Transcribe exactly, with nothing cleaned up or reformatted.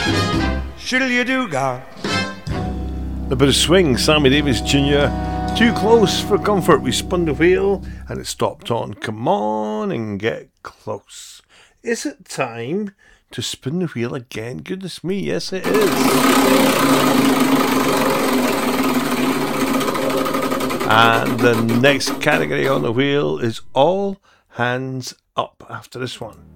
Shiddle you do ga. A bit of swing, Sammy Davis Junior Too Close for Comfort. We spun the wheel and it stopped on Come On and Get Close. Is it time to spin the wheel again? Goodness me, yes it is. And the next category on the wheel is All Hands Up after this one.